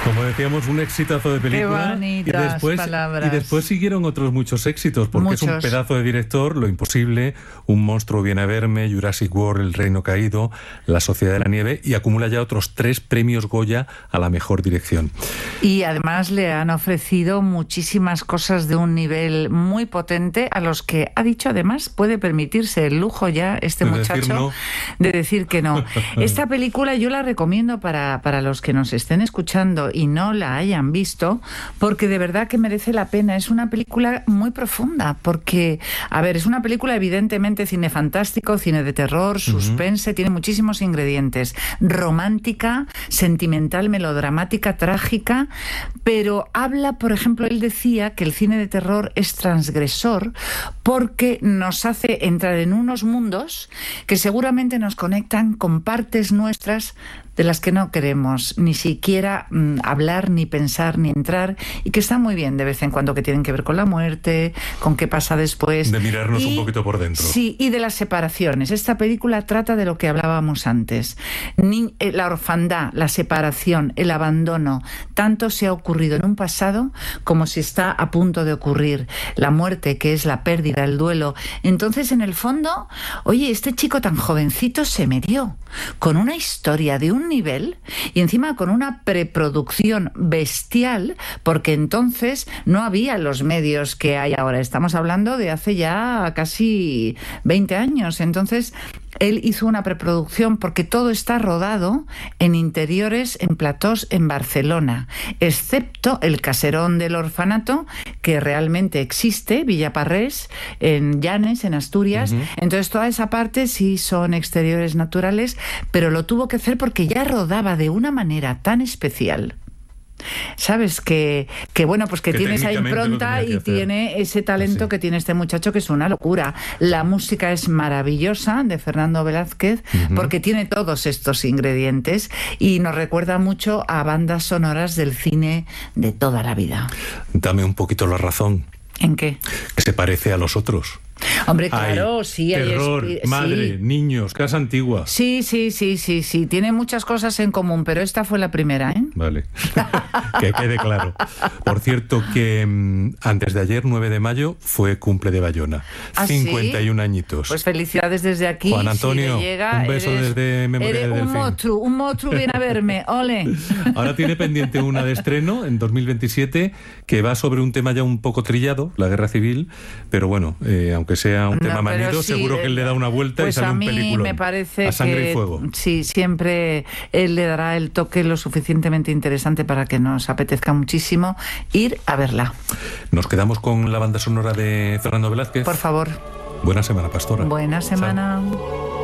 Como decíamos, un exitazo de película. Qué bonitas palabras. Y después siguieron otros muchos éxitos, porque es un pedazo de director, Lo Imposible, Un monstruo viene a verme, Jurassic World, El reino caído, La sociedad de la nieve, y acumula ya otros 3 premios Goya a la mejor dirección. Y además le han ofrecido muchísimas cosas de un nivel muy potente, a los que ha dicho además puede permitirse el lujo ya este muchacho de decir que no. Esta película yo la recomiendo para los que nos estén escuchando y no la hayan visto, porque de verdad que merece la pena. Es una película muy profunda, porque, a ver, es una película evidentemente cine fantástico, cine de terror, suspense, tiene muchísimos ingredientes, romántica, sentimental, melodramática, trágica, pero habla, por ejemplo, él decía que el cine de terror es transgresor porque nos hace entrar en unos mundos que seguramente nos conectan con partes nuestras de las que no queremos ni siquiera hablar, ni pensar, ni entrar, y que está muy bien de vez en cuando, que tienen que ver con la muerte, con qué pasa después. De mirarnos un poquito por dentro. Sí, y de las separaciones. Esta película trata de lo que hablábamos antes. La orfandad, la separación, el abandono, tanto se ha ocurrido en un pasado como si está a punto de ocurrir. La muerte, que es la pérdida, el duelo. Entonces, en el fondo, oye, este chico tan jovencito se metió con una historia de un nivel, y encima con una preproducción bestial, porque entonces no había los medios que hay ahora. Estamos hablando de hace ya casi 20 años. Entonces él hizo una preproducción, porque todo está rodado en interiores, en platós en Barcelona, excepto el caserón del orfanato, que realmente existe, Villaparrés, en Llanes, en Asturias. Entonces toda esa parte sí son exteriores naturales, pero lo tuvo que hacer porque ya rodaba de una manera tan especial. Sabes que bueno, pues que tiene esa impronta y tiene ese talento que tiene este muchacho, que es una locura. La música es maravillosa, de Fernando Velázquez, porque tiene todos estos ingredientes y nos recuerda mucho a bandas sonoras del cine de toda la vida. Dame un poquito la razón. ¿En qué? Que se parece a los otros. Hombre, claro, hay sí. Terror, madre, niños, casa antigua. Sí. Tiene muchas cosas en común, pero esta fue la primera, ¿eh? Vale. Que quede claro. Por cierto, que antes de ayer, 9 de mayo, fue cumple de Bayona. 51 añitos. Pues felicidades desde aquí. Juan Antonio, si llega, un beso desde Memoria de Delfín. Un monstruo viene a verme, ole. Ahora tiene pendiente una de estreno en 2027 que va sobre un tema ya un poco trillado, la guerra civil, pero bueno, aunque sea un tema manido, sí, seguro que él le da una vuelta, pues y sale un película. A mí me parece a sangre que, y fuego. Sí, siempre él le dará el toque lo suficientemente interesante para que nos apetezca muchísimo ir a verla. Nos quedamos con la banda sonora de Fernando Velázquez. Por favor. Buena semana, Pastora. Buena semana. Chao.